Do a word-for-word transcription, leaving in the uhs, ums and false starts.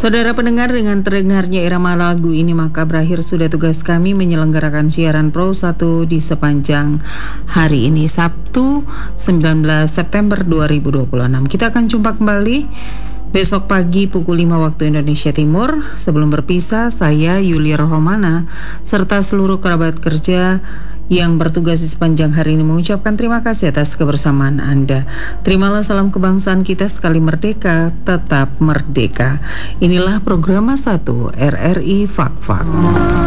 Saudara pendengar, dengan terdengarnya irama lagu ini maka berakhir sudah tugas kami menyelenggarakan siaran Pro satu di sepanjang hari ini, Sabtu sembilan belas September dua ribu dua puluh enam. Kita akan jumpa kembali besok pagi pukul lima waktu Indonesia Timur. Sebelum berpisah, saya Yulia Rohmana serta seluruh kerabat kerja yang bertugas di sepanjang hari ini mengucapkan terima kasih atas kebersamaan Anda. Terimalah salam kebangsaan kita, sekali merdeka, tetap merdeka. Inilah program satu R R I Fak Fak.